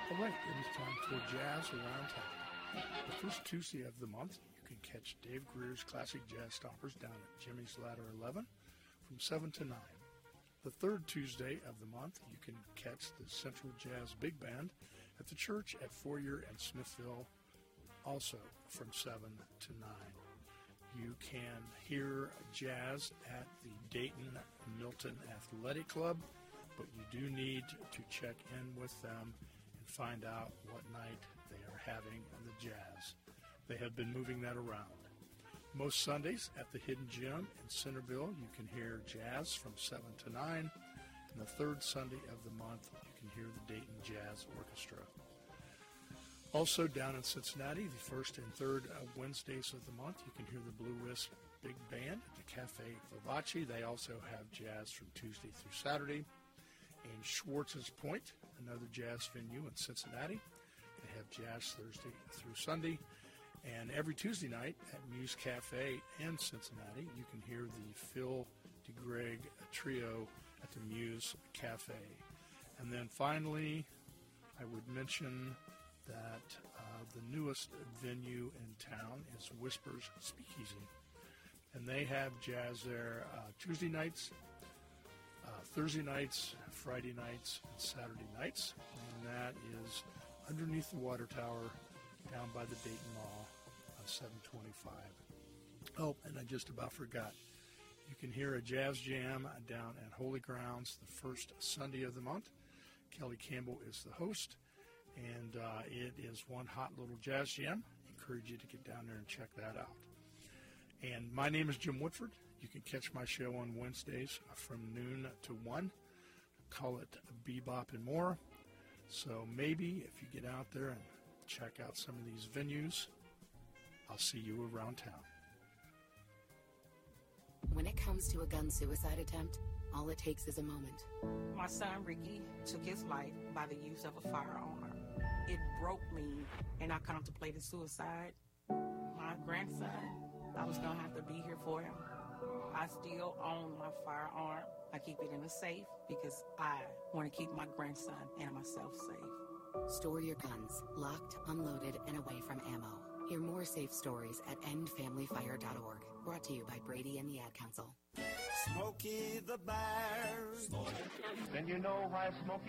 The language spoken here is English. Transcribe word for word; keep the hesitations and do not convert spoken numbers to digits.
All right, it is time for Jazz Around Town. The first Tuesday of the month, you can catch Dave Greer's Classic Jazz Stompers down at Jimmy's Ladder eleven from seven to nine. The third Tuesday of the month, you can catch the Central Jazz Big Band at the church at Fourier and Smithville, also from seven to nine. You can hear jazz at the Dayton Milton Athletic Club, but you do need to check in with them and find out what night they are having the jazz. They have been moving that around. Most Sundays at the Hidden Gym in Centerville, you can hear jazz from seven to nine. And the third Sunday of the month, you can hear the Dayton Jazz Orchestra. Also down in Cincinnati, the first and third Wednesdays of the month, you can hear the Blue Wisp Big Band at the Cafe Vivace. They also have jazz from Tuesday through Saturday. In Schwartz's Point, another jazz venue in Cincinnati, they have jazz Thursday through Sunday. And every Tuesday night at Muse Cafe in Cincinnati, you can hear the Phil DeGreg Trio at the Muse Cafe. And then finally, I would mention that uh, the newest venue in town is Whispers Speakeasy. And they have jazz there uh, Tuesday nights, uh, Thursday nights, Friday nights, and Saturday nights. And that is underneath the water tower down by the Dayton Mall on seven twenty-five. Oh, and I just about forgot. You can hear a jazz jam down at Holy Grounds the first Sunday of the month. Kelly Campbell is the host, and uh, it is one hot little jazz jam. I encourage you to get down there and check that out. And my name is Jim Woodford. You can catch my show on Wednesdays from noon to one. Call it Bebop and More. So maybe if you get out there and check out some of these venues, I'll see you around town. When it comes to a gun suicide attempt, all it takes is a moment. My son Ricky took his life by the use of a firearm. It broke me, and I contemplated suicide. My grandson, I was going to have to be here for him. I still own my firearm. I keep it in a safe because I want to keep my grandson and myself safe. Store your guns locked, unloaded, and away from ammo. Hear more safe stories at end family fire dot org. Brought to you by Brady and the Ad Council. Smokey the Bear. Then you know why Smokey